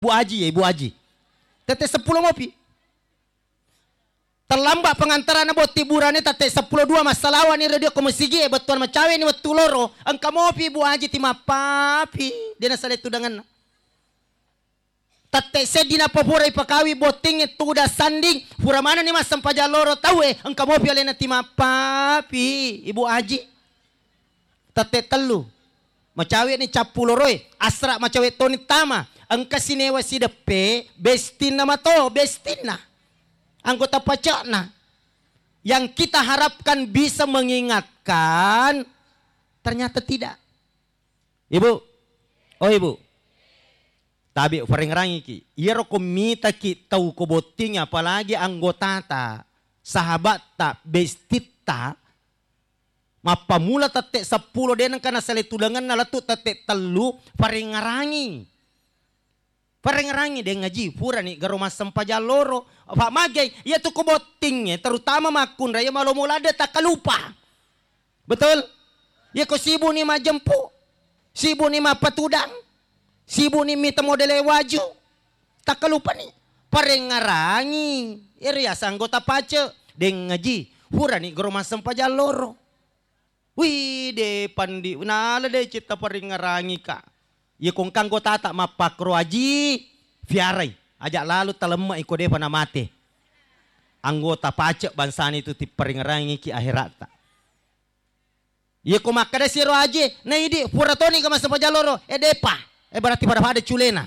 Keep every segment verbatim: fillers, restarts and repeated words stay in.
Bu Haji ya, Ibu Haji. Tete sepuluh mopi. Terlambat pengantaran na bot tiburan ni tete sepuluh dua masalawan ni radio kumusigi e betuan macawe ni wetu loro. Angka mopi Bu Haji tima papi. Dia nasale tu dengan tete sedina popura ipakawi boting itu udah sanding. Pura mana ni mas sampaja loro tahu eh. Angka mopi alena tima papi. Ibu Haji. Tete telu. Macawe ni capu loro eh. Asra macawe toni tama. Angka sinewa si depe. Bestin nama to. Bestin na. Anggota pajak nah, yang kita harapkan bisa mengingatkan, ternyata tidak. Ibu, oh ibu, tabi perengerangi ki, iya rokomita ki tahu koboting apalagi anggota ta, sahabat ta, bestita, mapamula tatek sepuluh denang karena seletudangan nalatu tatek telu perengerangi. Perengerangi dia ngaji pura nih garoma sampaja loro apa magai ya tuh kubotingnya terutama makun raya malu mulada tak lupa betul ya kau sibu nih mah jempu sibu nih mah patudang sibu nih mita modele waju tak lupa nih perengerangi iriya anggota pace dia ngaji pura nih garoma sampaja loro wih de pandi nala de cita perengerangi kak. Ya kung kanggo tata mapakro aji fiaray ajak lalu talema iko de pana mate anggota pacek bansani itu ti peringerangi ki akhirata ya kung makada siro aji na idi puratoni ka masapa jaloro e depa e berarti pada pada culena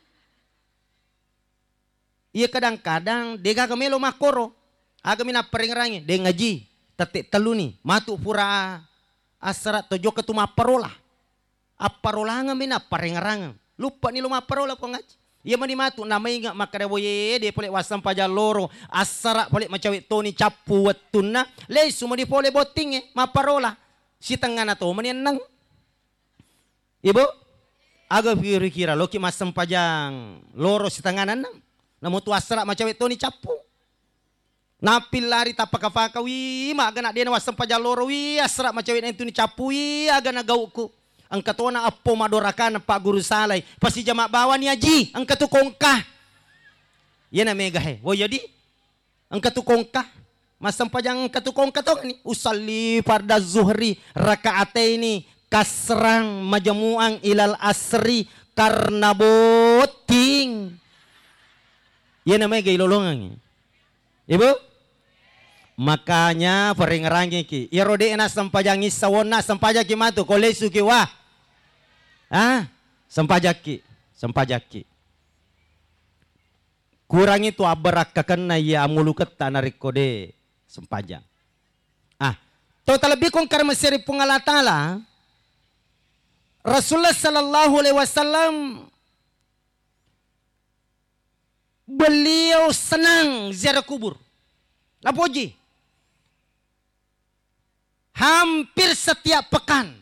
iya kadang-kadang dega kamelo makoro aga mina peringerangi de ngaji tetek telu ni matu pura asrat tojo ketuma parola aparolangan mina parengarangan lupa ni luma parola ko ngaji iya mani matu namai nga makarewoye de pole wasam paja loro asara pole macawe toni capu wetuna le suma di pole boting eh maparola si tengana to mani nang ibu aga kira-kira loki masam pajang loro si tenganan nang namu tu asara macawe toni capu napil lari tapaka-faka wi maga na dia wasam paja loro wi asara macawe na toni capu wi aga na gauku ang katona apo madorakan Pak Guru Salai pasti jamak bawa ni aji ang katukongka yan na mega he wo jadi ang katukongka masam pajang katukongka to ni usalli farda zuhri rakaataini kasrang majamuang ilal asri karena boting yan na mega ilolongan ibu makanya peringerangi ki irode na sampajang isawona sampajaki matu kolesu ki wah ah sampajaki sampajaki kurang itu abarak kakana ya amuluket tanarik kode sampajang ah total lebih kong karma seri pungalatala Rasulullah sallallahu alaihi wasallam beliau senang ziarah kubur lapoji hampir setiap pekan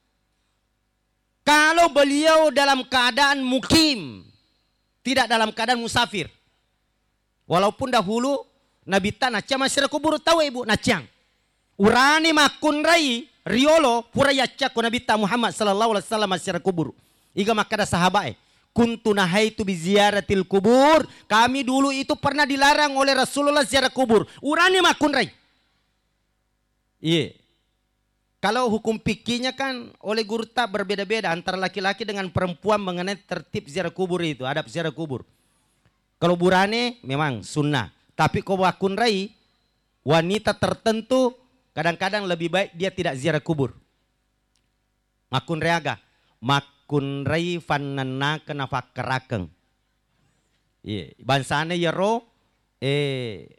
kalau beliau dalam keadaan mukim tidak dalam keadaan musafir walaupun dahulu Nabi tanah cama sira kubur tahu ibu nacang urani makun rai riolo pura yaca ko Nabi Muhammad sallallahu alaihi wasallam sira kubur iga makada sahabat kuntu nahaitu bi ziyaratil kubur kami dulu itu pernah dilarang oleh Rasulullah ziarah kubur urani makun rai iya. Kalau hukum fikihnya kan oleh guru tak berbeda-beda antara laki-laki dengan perempuan mengenai tertib ziarah kubur itu, adab ziarah kubur. Kalau burane memang sunnah, tapi kalau wakun rai wanita tertentu kadang-kadang lebih baik dia tidak ziarah kubur. Makun reaga, makun rai fanana kena fakkerakeng. Iya, bansane yero eh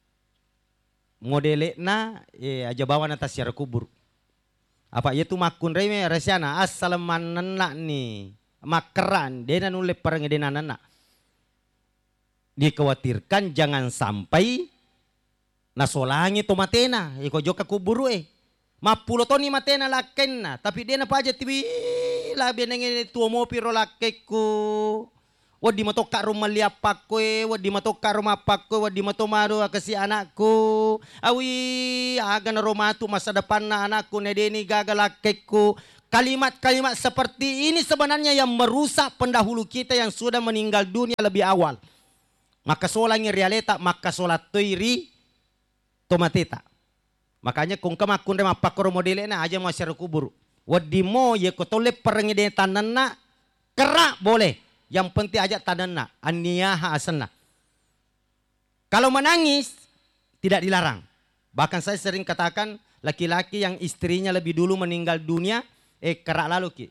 modelena eh aja bawa atas ziarah kubur. Apa itu makun reme resiana assalamanana nih makeran dena nule perengedena nana dikhawatirkan jangan sampai nasolangi to matena iko joka kuburu eh mapulo toni matena lakenna tapi dena paja tibi labi nenge tuo mo piro lakeku wadi matoka rumah liapakwe wadi matoka rumah pakwe wadi matomaro kasi anakku awi aga na romatu masa depan na anakku nedeni gagalakekku Kalimat-kalimat seperti ini sebenarnya yang merusak pendahulu kita yang sudah meninggal dunia lebih awal. Maka solangi realita, maka solat toiri tomateta. Makanya kung kamakun rema pakoro modelena aja masyarakat kubur. Wadi mo ye kotole perengide tanana kerak boleh. Yang penting aja tanana aniyaha asana. Kalau menangis tidak dilarang. Bahkan saya sering katakan laki-laki yang istrinya lebih dulu meninggal dunia, eh kerak lalu ki.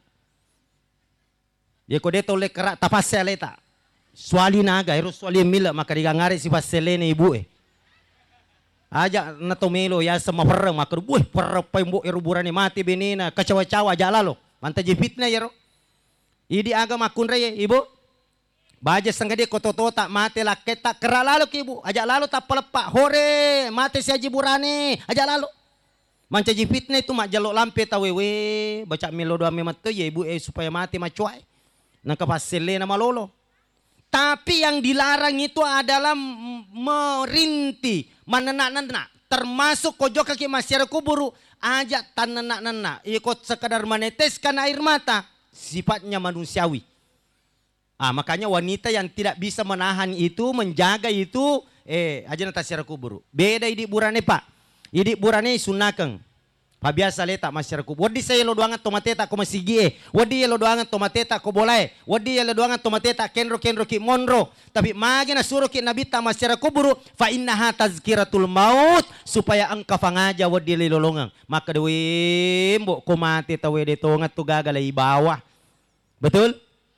Ye kode tole kerak tapasele ta. Suali naga, harus suali mila maka digangari si paselene ibu eh. Aja na tomelo ya sama perang maka buih perang pembo eruburane mati benina kacawa-cawa aja lalu. Manta jepitna ya ro. Idi agama kunre ya ibu. Baja sanggade kototo tak mati laket tak kerak lalu ki ibu. Aja lalu tak pelepak hore mati si aji burane aja lalu. Manca jepitna itu mak jaluk lampe tawewe baca melo doa memat tu ya ibu eh supaya mati macuai. Nang kapasele nama lolo. Tapi yang dilarang itu adalah merinti, menenak-nenak. Termasuk kojo kaki masyarakat kuburu, ajak tanenak-nenak. Ikut sekadar meneteskan air mata, sifatnya manusiawi. Ah, makanya wanita yang tidak bisa menahan itu, menjaga itu, eh aja nata masyarakat kuburu. Beda idik burane pak, idik burane sunakeng. Biasa leta masyarakat. Wadi saya lo doangan tomateta ko masigie. Wadi lo doangan tomateta ko boleh. Wadi lo doangan tomateta kenro kenro ki monro. Tapi magi na suruh ki nabita masyarakat buru fa innaha tazkiratul maut supaya angka fangaja wadi lolongang. Maka dewe mbok ko mati tawe de tongat tu gagal i bawah. Betul?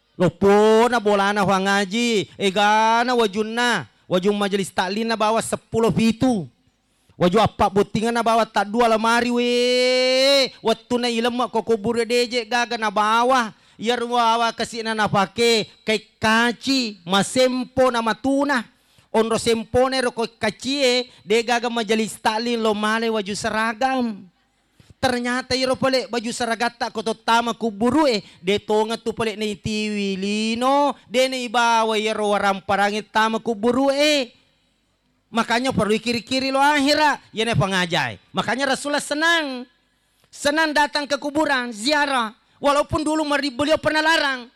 Lopo na bola na fangaji. Ega na wajunna. Wajun majelis taklin na bawa sepuluh pitu. Waju apa butingan na bawa tak dua lemari we. Waktu na ilemak ko kubur deje gaga na bawa. Yar wawa kasih na napake kay kaci masempo na matuna. Onro sempo na ro ko kaci eh de gaga majalis taklin lo male waju seragam. Ternyata iro pale baju seragata ko to tama kuburu eh de tonga tu pale na itiwilino de na ibawa iro waram parangit tama kuburu eh. Makanya perlu kiri-kiri lo akhirat. Ini pengajai. Makanya Rasulullah senang. Senang datang ke kuburan, ziarah. Walaupun dulu beliau pernah larang.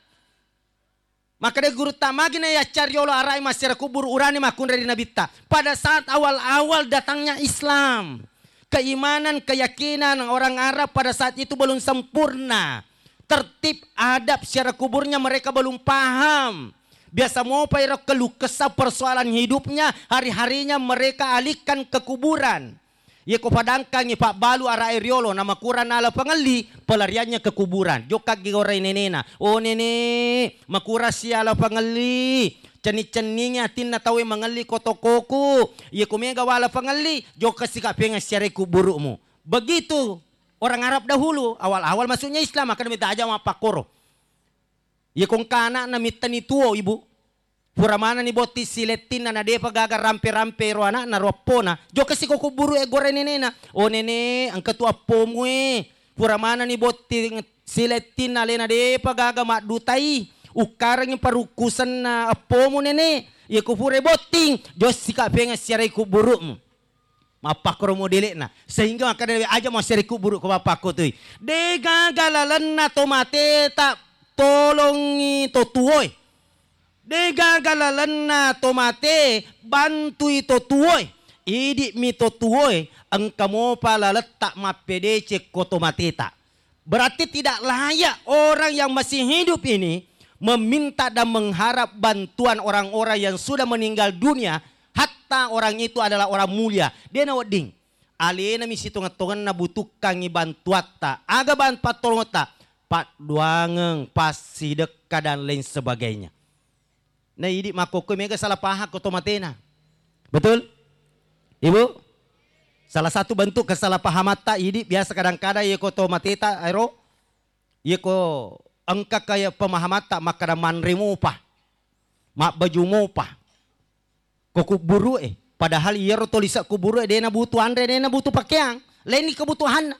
Maka dia guru tamagina ya cari Allah arai masyarakat kubur urani makun dari nabita. Pada saat awal-awal datangnya Islam. Keimanan, keyakinan orang Arab pada saat itu belum sempurna. Tertib, adab secara kuburnya mereka belum paham. Biasa mau pairo keluh kesah persoalan hidupnya, hari-harinya mereka alihkan ke kuburan. Ya ko padangkang ni Pak Balu ara Eriolo nama kuran ala pangali pelariannya ke kuburan. Joka gigore nenena. Oh nene makura siala pangali. Ceni-ceninya tin na tawe mangali kotokoku. Ya ko mega wala pangali. Joka sika penga siare kuburumu. Begitu orang Arab dahulu awal-awal masuknya Islam akan minta aja mapakoro. Ya kung kana na mitani tuo ibu. Puramana ni boti siletin na nade pagaga rampe-rampe roana na ropona. Jo kasi ko kuburu e gore nene na. O nene ang ketua pomu e. Puramana ni boti siletin na lena de pagaga madutai. Ukarang yung parukusan na pomu nene. Ya kupure boting. Jo sika penga siaray kuburu mo. Mapakro modele na. Sehingga makanya aja mau siaray kuburu ko mapako tu. De gagalalan na tomate tak tolongi to tuoy. De gagalalan na tomate bantui to tuoy. Idi mi to tuoy ang kamo palaletak mapedece ko tomateta. Berarti tidak layak orang yang masih hidup ini meminta dan mengharap bantuan orang-orang yang sudah meninggal dunia. Hatta orang itu adalah orang mulia. Dia na wading. Alena mi situngan-tungan na butukan bantuata. Aga ban patolongta. Pat duangeng pas sideka dan lain sebagainya. Nah ini makoko mega salah paham ko tomatena. Betul? Ibu? Salah satu bentuk kesalahpahaman tak ini biasa kadang-kadang ya ko tomateta aero. Ya ko engka kaya pemahaman tak maka manrimu pa. Mak baju mo pa. Ko kuburu eh. Padahal iya ro tolisa kuburu eh dia na butuh andre dia na butuh pakaian. Lain kebutuhan.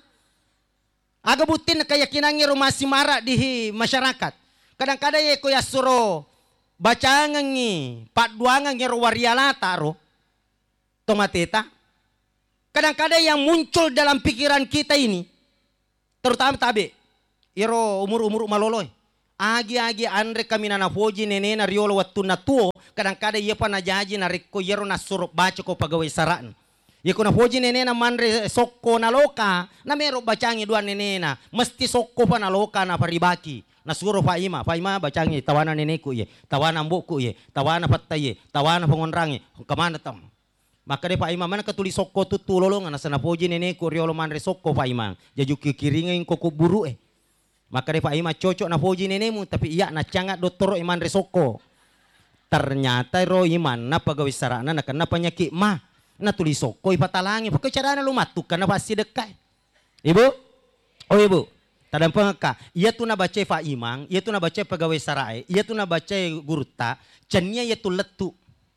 Aga butin keyakinannya rumah si marak di masyarakat. Kadang-kadang ya ko ya suruh bacangan ni pat duangan ya warialata ro tomateta. Kadang-kadang yang muncul dalam pikiran kita ini terutama tabe iro umur-umur maloloy. Agi-agi andre kami na nafoji nene na riolo watu na tuo, kadang-kadang iya pa na jaji na riko yero na surup baca ko pagawai saraan. Iya ko nafoji nene na manre sokko na loka, na mero bacangi dua nene na, mesti sokko pa na loka na paribaki. Na suruh Pak Ima, Pak Ima bacangi tawana neneku ye, tawana mbokku ye, tawana patay ye, tawana pengonrangi, kemana tam? Maka de Pak Ima mana ketulis sokko tu tulolong na sana foji neneku riolo manre sokko Pak Ima, jaju kikiringin koko buru eh. Maka de Pak Ima cocok na foji nenemu, tapi iya na cangat dokter iman resoko. Ternyata ro iman na pegawai sarana na kena penyakit mah. Na tulis soko ipatalangi, pakai cara na lumatuk karena pasti dekat. Ibu? Oh ibu, tadang pengeka. Ia tu na baca Pak Imang, ia tu na baca pegawai sarai, ia tu na baca guruta, cenia ia tu letu.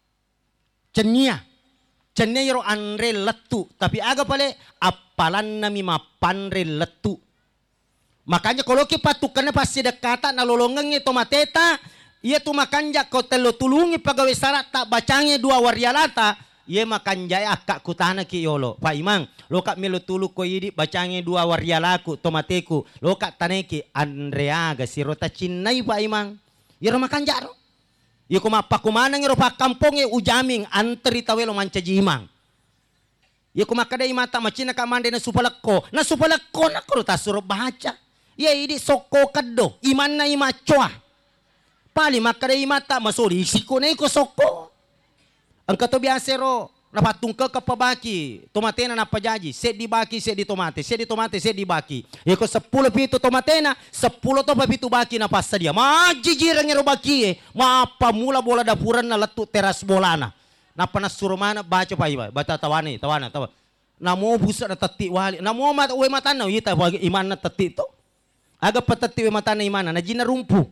Cenia. Cenia ro andre letu, tapi aga pale apalan nami mapanre letu. Makanya kalau kita patukannya pasti dekata na lolongengnya tomateta, ia tu makanja kau telo tulungi pegawai sarat tak bacanya dua warialata, ia makanja akak kutana ki yolo. Pak Imang, lo kak melo tulu ko yidi bacanya dua warialaku tomateku, lo kak taneki Andrea gasirota cinai Pak Imang. Ia ro makanja ro. Ia ko mapakumana ngero pak kampong e ujaming antri tawelo manca jimang. Ia ko makadai mata macina ka mande na supalakko, na supalakko na ko ta suruh baca. Ya ini soko kado iman na ima coa pali makada ima tak masori isiko na iko soko ang kato biasa ro napatung ke kapabaki tomatena na pajaji set di baki set di tomate set di tomate set di baki iko sepuluh pitu tomatena sepuluh to papitu baki na pasta dia majijirang ro baki eh mapa mula bola dapuran na letu teras bolana na panas surumana baca pa iba bata tawani tawana tawa namo busa na tati wali namo mat uwe matanaw yita iman na tati to. Aga patatiwe mata na imana na jinarumpu.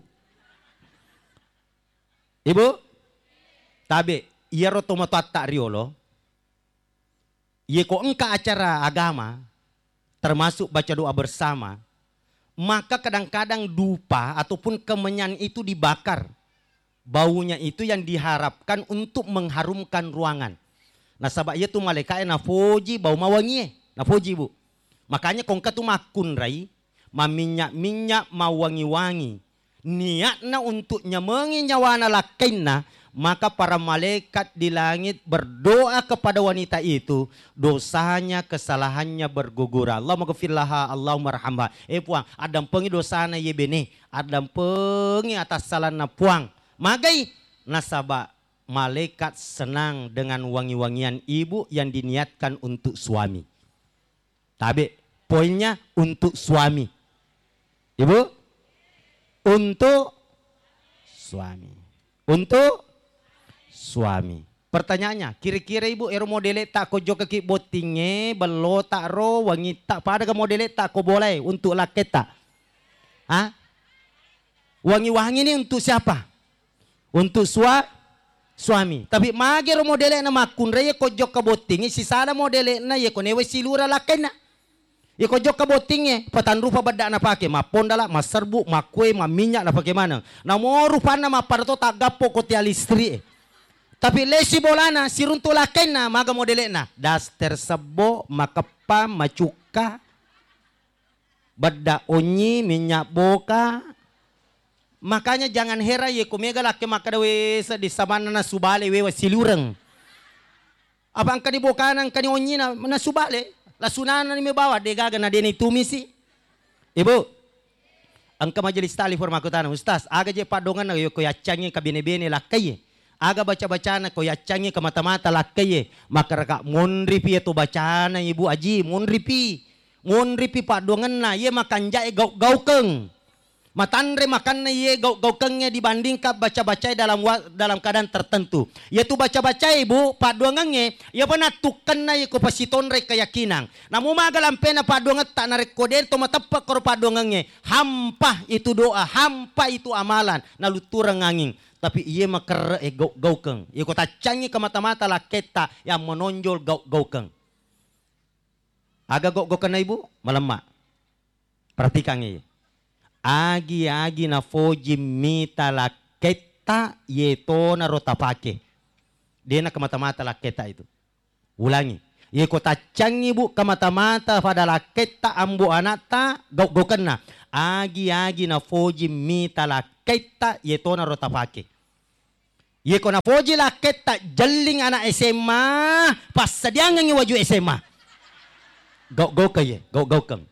Ibu, tabi, iya ro tomatata riolo. Iya ko engka acara agama, termasuk baca doa bersama, maka kadang-kadang dupa ataupun kemenyan itu dibakar. Baunya itu yang diharapkan untuk mengharumkan ruangan. Nah sabak iya tu malaikat na foji bau mawangi, na foji bu. Makanya kongka tu makun rai. Maminyak-minyak mawangi-wangi niatna untuk nyemengi nyawa na lakainna, maka para malaikat di langit berdoa kepada wanita itu, dosanya kesalahannya bergugur. Allah maghfirlaha, Allah marhamha. Eh puang, adam pengi dosana ye bene, adam pengi atas salana puang. Magai nasaba malaikat senang dengan wangi-wangian ibu yang diniatkan untuk suami. Tabe poinnya untuk suami. Ibu, untuk suami, untuk suami. Pertanyaannya, kira-kira ibu ero modele tak ko jo kaki botinge belo tak ro wangi tak pada ke modele tak ko boleh untuk laki tak? Hah? Wangi-wangi ini untuk siapa? Untuk sua suami. Tapi mage ro modele na makun re ko jo ke botinge si sana modele na ye ko newe silura laki na. Iko jok ka botingnya, patan rupa badak na pake, mapondala, maserbu, makwe, maminyak na pake mana. Namo rupa na maparto tagapo ko tia listri. Tapi lesi bolana, siruntu laken na, maga modele na. Das tersebo, makapa, macuka, badak onyi, minyak boka. Makanya jangan heran ye kumega laki makadawe sa di sabana na subale wewa silureng. Apa angka di boka na angka ni onyi na, na subale. Lasunana ni bawa degaga na deni tumisi. Ibu, angka majelis tali forma kutana ustaz, aga je padongan na ko yacangi ka bene-bene lakai. Aga baca-baca na ko yacangi ka mata-mata lakai. Maka raka monripi itu bacana ibu aji, monripi. Monripi padongan na ye makan jae gau-gaukeng. Matanre makan na ye gau-gaukengnya dibandingkan baca-baca dalam dalam keadaan tertentu. Yaitu baca-baca ibu paduangannya ya penatukan na ye ko pasitonre keyakinan. Namun magalampe na paduangan tak narik koden to matepak ko paduangannya. Hampa itu doa, hampa itu amalan, naluturang angin. Tapi ia maker eh gau-gaukeng. Ye ko tacangi ke mata-mata laketa yang menonjol gau-gaukeng. Aga gau-gaukeng na ibu malemak. Perhatikan ye. Agi-agi na foji mita laketa yeto na rotapake. Dia na kamata-mata laketa itu. Ulangi. Ye kota cangi bu kamata-mata pada laketa ambu anata gau-gaukan na. agi-agi na foji mita la ketta yetona rota pake. Ye kona foji la ketta jelling anak S M A pas sadiangan ngi waju S M A. Gau gau kaye, gau gau kang.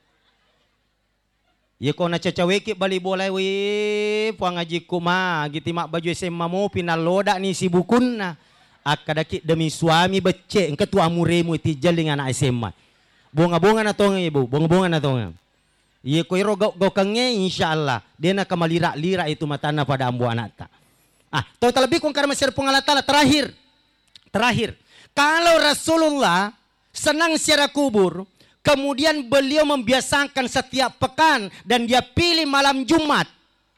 Ye kona cacaweki bali bolai we puang ngaji kuma giti mak baju S M A mo pinaloda ni si bukunna. Akadaki demi suami becce engke tu amuremu ti jelling anak S M A. Bunga-bunga na tonga ibu, bunga-bunga na tonga. Ye ko iro gau gau kange insyaallah dia nak kamalira-lira itu matana pada ambu anak ta. Ah, toh terlebih kung karena masih Allah Ta'ala terakhir. Terakhir. Kalau Rasulullah senang secara kubur, kemudian beliau membiasakan setiap pekan dan dia pilih malam Jumat.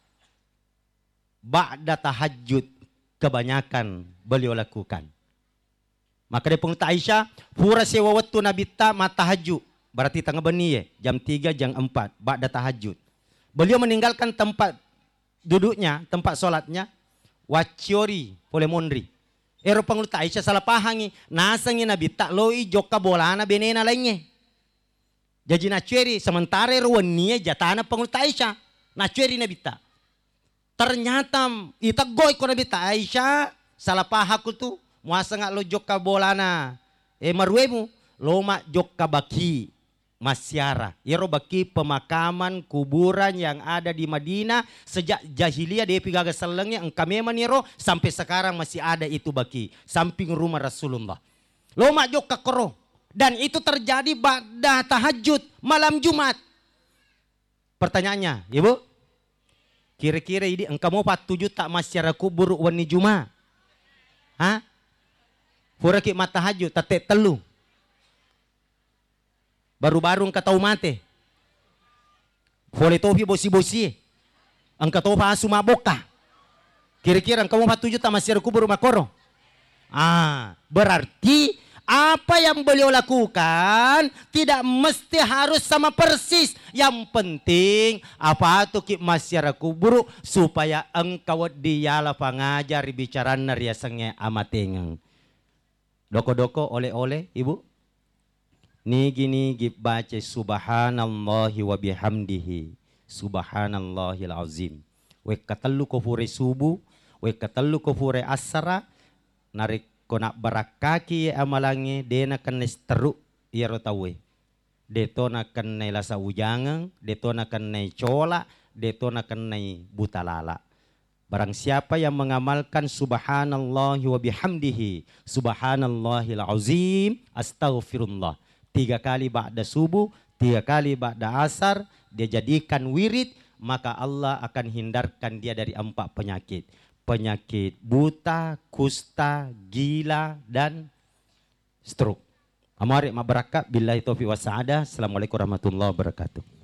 Ba'da tahajud kebanyakan beliau lakukan. Maka dia penguta Aisyah, pura sewa waktu Nabi ta matahajud. Berarti tengah beni ya, jam tiga, jam empat, ba'da tahajud. Beliau meninggalkan tempat duduknya, tempat sholatnya, waciori pole mondri. Ero penguta Aisyah salah pahangi, nasangi Nabi tak loi joka bolana benena lainnya. Jadi nacueri sementara ruwaninya jatana penguta Aisyah, nacueri Nabi tak. Ternyata ita goy ko Nabi tak Aisyah salah pahaku tu muasa ngak lo joka bolana. Eh marwemu lo mak joka baki. Masyara, yero baki pemakaman kuburan yang ada di Madinah sejak jahiliyah dia pigaga selengnya engkau memang yero sampai sekarang masih ada itu baki samping rumah Rasulullah. Lo majok ke koro dan itu terjadi pada tahajud malam Jumat. Pertanyaannya, ibu, kira-kira ini engkau mau patuju tak masyara kubur wani Jumat? Hah? Furaki mata tahajud tatek telu. Baru-baru engkau tahu mate. Boleh topi bosi-bosi. Engkau tahu pasu maboka. Kira-kira engkau mau patuju tak masih kubur makoro. Ah, berarti apa yang beliau lakukan tidak mesti harus sama persis. Yang penting apa tu ki masih kubur supaya engkau dialah pengajar bicara nariasangnya amatengang. Doko-doko oleh-oleh ibu. Nigi nigi baca subhanallahi wa bihamdihi subhanallahil azim. We katalu kufure subuh, we katalu kufure asara, narik kona barakaki amalangi dena kanes teruk ya rotawe. Detona kanai lasa ujangan, detona kanai cola, detona kanai butalala. Barang siapa yang mengamalkan subhanallahi wa bihamdihi subhanallahil azim astaghfirullah. Tiga kali ba'da subuh, tiga kali ba'da asar, dia jadikan wirid, maka Allah akan hindarkan dia dari empat penyakit. Penyakit buta, kusta, gila, dan stroke. Amari ma'barakat, billahi taufiq wa sa'adah. Assalamualaikum warahmatullahi wabarakatuh.